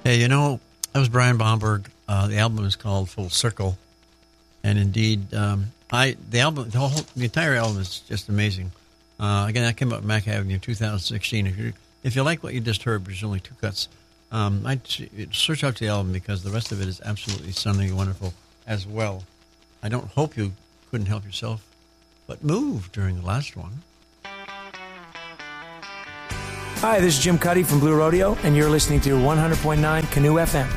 Hey, that was Brian Bomberg. The album is called Full Circle, and indeed, the entire album is just amazing. Again, that came out Mac Avenue in 2016. If you like what you just heard, there's only two cuts. I'd search out the album because the rest of it is absolutely stunningly wonderful as well. I don't hope you couldn't help yourself, but move during the last one. Hi, this is Jim Cuddy from Blue Rodeo, and you're listening to 100.9 Canoe FM.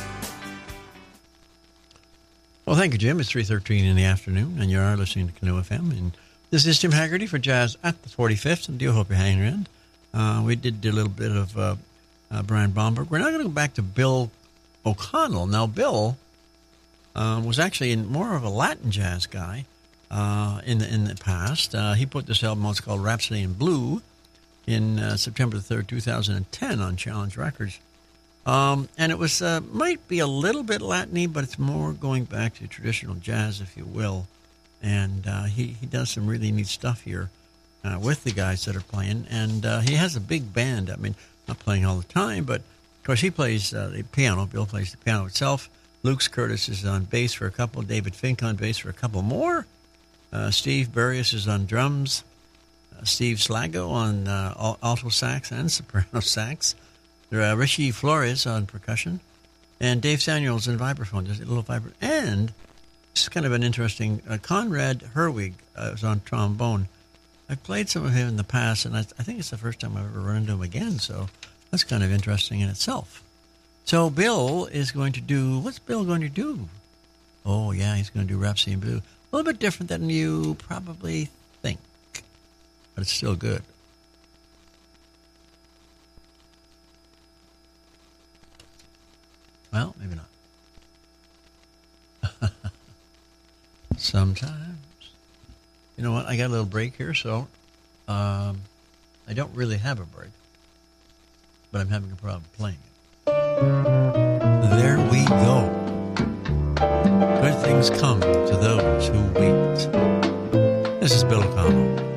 Well, thank you, Jim. It's 3:13 in the afternoon, and you are listening to Canoe FM. And this is Jim Haggerty for Jazz at the 45th, and I do hope you're hanging around. We did do a little bit of Brian Bomberg. We're now going to go back to Bill O'Connell. Now, Bill was actually more of a Latin jazz guy in the past. He put this album out, it's called Rhapsody in Blue, in September 3rd, 2010 on Challenge Records. And it was might be a little bit Latin-y, but it's more going back to traditional jazz, if you will. And he does some really neat stuff here with the guys that are playing. And he has a big band. I mean, not playing all the time, but of course he plays the piano. Bill plays the piano itself. Luke Curtis is on bass for a couple. David Fink on bass for a couple more. Steve Burrius is on drums. Steve Slago on alto sax and soprano sax. Richie Flores on percussion. And Dave Samuels on vibraphone, just a little vibraphone. And this is kind of an interesting, Conrad Herwig is on trombone. I've played some of him in the past, and I think it's the first time I've ever run into him again, so that's kind of interesting in itself. So Bill is going to do, what's Bill going to do? Oh, yeah, he's going to do Rhapsody in Blue. A little bit different than you probably think, but it's still good. Well, maybe not. Sometimes. You know what? I got a little break here, so I don't really have a break, but I'm having a problem playing it. There we go. Good things come to those who wait. This is Bill O'Connell.